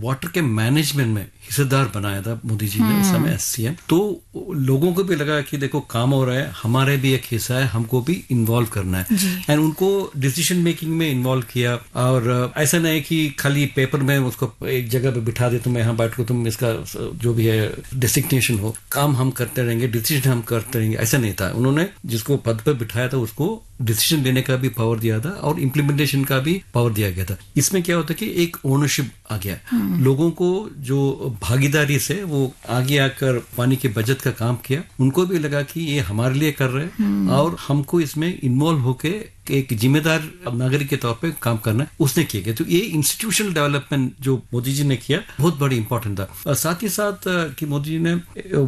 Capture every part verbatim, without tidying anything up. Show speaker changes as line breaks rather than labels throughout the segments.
Water के management में हिस्सेदार बनाया था मोदी जी ने उस समय एस सी एम। तो लोगों को भी लगा कि देखो काम हो रहा है, हमारे भी एक हिस्सा है, हमको भी इन्वॉल्व करना है, एंड उनको डिसीजन मेकिंग में इन्वॉल्व किया। और ऐसा नहीं कि खाली पेपर में उसको एक जगह पे बिठा दे, तुम यहाँ बैठ को तुम इसका जो भी है डिसिग्नेशन हो, काम हम करते रहेंगे, डिसीजन हम करते रहेंगे, ऐसा नहीं था। उन्होंने जिसको पद पर बिठाया था उसको डिसीजन लेने का भी पावर दिया था और इम्प्लीमेंटेशन का भी पावर दिया गया था। इसमें क्या होता है कि एक ओनरशिप आ गया, लोगों को जो भागीदारी से वो आगे आकर पानी की बचत का काम किया, उनको भी लगा कि ये हमारे लिए कर रहे हैं और हमको इसमें इन्वॉल्व होके एक जिम्मेदार नागरिक के तौर पे काम करना है, उसने किया गया। तो ये इंस्टीट्यूशनल डेवलपमेंट जो मोदी जी ने किया बहुत बड़ी इंपॉर्टेंट था। साथ ही साथ कि मोदी जी ने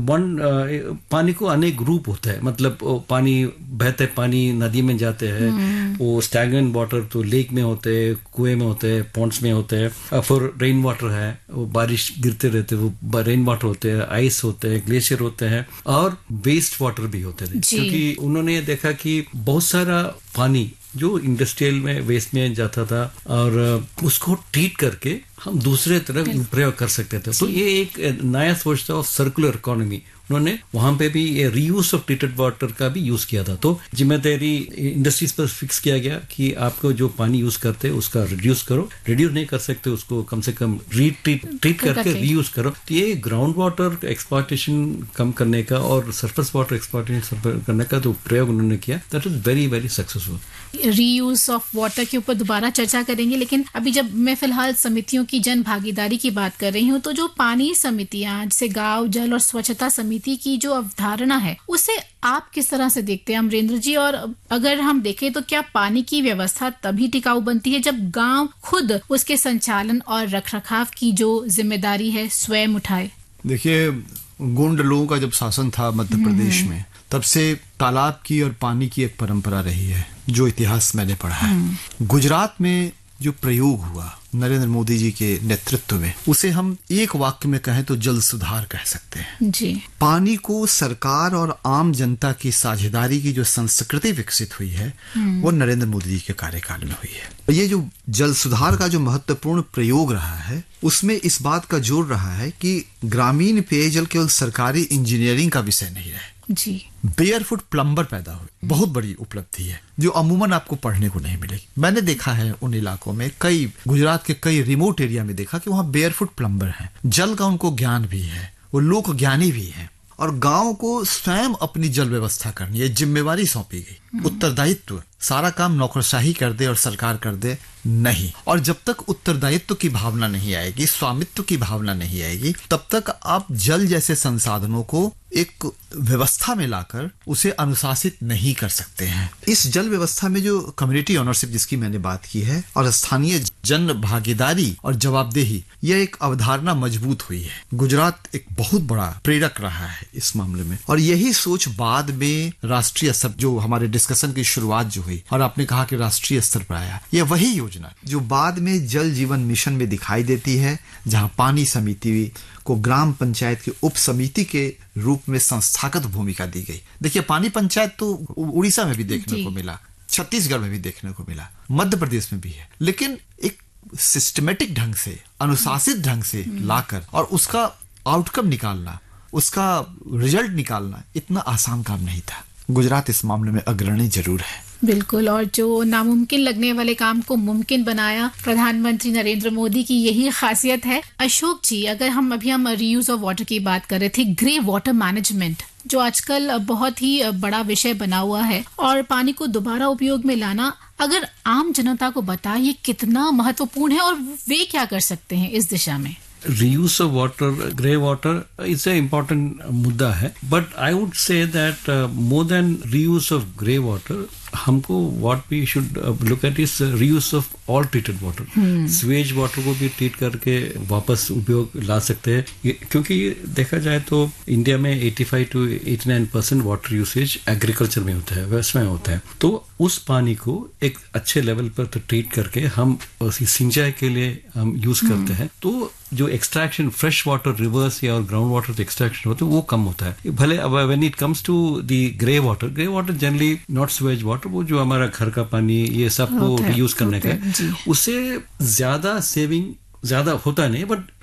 वन पानी को अनेक रूप होता है, मतलब पानी बहते पानी नदी में जाते हैं, वो स्टैगनेंट वाटर तो लेक में होते हैं, कुएं में होते हैं, पॉन्ड्स में होते हैं, फिर रेन वाटर है, वो बारिश गिरते रहते वो रेन वाटर होते हैं, आइस होते हैं, ग्लेशियर होते हैं, और वेस्ट वाटर भी होते थे। क्योंकि उन्होंने देखा कि बहुत सारा पानी जो इंडस्ट्रियल में वेस्ट में जाता था और उसको ट्रीट करके हम दूसरे तरफ प्रयोग कर सकते थे। तो ये एक नया सोच था, सर्कुलर इकोनॉमी। उन्होंने वहां पे भी ये रीयूज ऑफ ट्रीटेड वाटर का भी यूज किया था। तो जिम्मेदारी इंडस्ट्रीज पर फिक्स किया गया कि आपको जो पानी यूज करते हैं उसका रिड्यूस करो, रिड्यूस नहीं कर सकते उसको कम से कम रीट्रीट ट्रीट करके रीयूज करो। तो ये ग्राउंड वाटर एक्सप्लॉयटेशन कम करने का और सरफेस वाटर एक्सप्लॉयटेशन करने का जो प्रयोग उन्होंने किया, that is very very successful.
Reuse of water के ऊपर दोबारा चर्चा करेंगे, लेकिन अभी जब मैं फिलहाल समितियों की जन भागीदारी की बात कर रही हूँ, तो जो पानी समितियां जैसे गांव जल और स्वच्छता समिति की जो अवधारणा है, उसे आप किस तरह से देखते हैं अमरेंद्र जी? और अगर हम देखें तो क्या पानी की व्यवस्था तभी टिकाऊ बनती है जब गांव खुद उसके संचालन और रखरखाव की जो जिम्मेदारी है स्वयं उठाए?
देखिए, गोंड लोगों का जब शासन था मध्य प्रदेश में, तब से तालाब की और पानी की एक परंपरा रही है, जो इतिहास मैंने पढ़ा है। गुजरात में जो प्रयोग हुआ नरेंद्र मोदी जी के नेतृत्व में, उसे हम एक वाक्य में कहें तो जल सुधार कह सकते हैं
जी।
पानी को सरकार और आम जनता की साझेदारी की जो संस्कृति विकसित हुई है, वो नरेंद्र मोदी जी के कार्यकाल में हुई है। ये जो जल सुधार का जो महत्वपूर्ण प्रयोग रहा है, उसमें इस बात का जोर रहा है कि ग्रामीण पेयजल केवल सरकारी इंजीनियरिंग का विषय नहीं है
जी।
बेयरफुट प्लम्बर पैदा हुए, बहुत बड़ी उपलब्धि है जो अमूमन आपको पढ़ने को नहीं मिलेगी। मैंने देखा है उन इलाकों में, कई गुजरात के कई रिमोट एरिया में देखा कि वहां बेयरफुट प्लम्बर हैं। जल का उनको ज्ञान भी है, वो लोक ज्ञानी भी है, और गांव को स्वयं अपनी जल व्यवस्था करनी है, जिम्मेवारी सौंपी गई, उत्तरदायित्व। सारा काम नौकरशाही कर दे और सरकार कर दे, नहीं। और जब तक उत्तरदायित्व की भावना नहीं आएगी, स्वामित्व की भावना नहीं आएगी, तब तक आप जल जैसे संसाधनों को एक व्यवस्था में लाकर उसे अनुशासित नहीं कर सकते हैं। इस जल व्यवस्था में जो कम्युनिटी ओनरशिप जिसकी मैंने बात की है, और स्थानीय जन भागीदारी और जवाबदेही, यह एक अवधारणा मजबूत हुई है। गुजरात एक बहुत बड़ा प्रेरक रहा है इस मामले में, और यही सोच बाद में राष्ट्रीय स्तर, जो हमारे डिस्कशन की शुरुआत जो हुई और आपने कहा कि राष्ट्रीय स्तर पर आया, यह वही योजना जो बाद में जल जीवन मिशन में दिखाई देती है, जहां पानी समिति को ग्राम पंचायत के उप समिति के रूप में संस्थागत भूमिका दी गई। देखिए, पानी पंचायत तो उड़ीसा में भी देखने को मिला, छत्तीसगढ़ में भी देखने को मिला, मध्य प्रदेश में भी है, लेकिन एक सिस्टमेटिक ढंग से, अनुशासित ढंग से लाकर और उसका आउटकम निकालना, उसका रिजल्ट निकालना इतना आसान काम नहीं था। गुजरात इस मामले में अग्रणी जरूर है।
बिल्कुल, और जो नामुमकिन लगने वाले काम को मुमकिन बनाया प्रधानमंत्री नरेंद्र मोदी की यही खासियत है। अशोक जी, अगर हम अभी हम रीयूज ऑफ वाटर की बात कर रहे थे, ग्रे वाटर मैनेजमेंट जो आजकल बहुत ही बड़ा विषय बना हुआ है, और पानी को दोबारा उपयोग में लाना, अगर आम जनता को बताइए कितना महत्वपूर्ण है और वे क्या कर सकते हैं इस दिशा में?
reuse of water, grey water is an important मुद्दा है, but I would say that uh, more than reuse of grey water, हमको what we should uh, look at is uh, reuse of all treated water. Suez water को भी treat करके वापस उपयोग ला सकते हैं, क्योंकि देखा जाए तो इंडिया में पचासी टू नवासी परसेंट वाटर यूसेज एग्रीकल्चर में होता है, व्यवसाय में होता है। तो उस पानी को एक अच्छे लेवल पर तो ट्रीट करके हम सिंचाई के लिए हम यूज करते हैं, तो जो एक्सट्रैक्शन फ्रेश वाटर रिवर्स या और ग्राउंड वाटर एक्सट्रैक्शन होता है वो कम होता है। भले when it comes to the grey water, grey water generally not Suez water, वो जो हमारा घर का पानी ये सब को यूज करने का है, उससे ज्यादा सेविंग ज्यादा होता नहीं, बट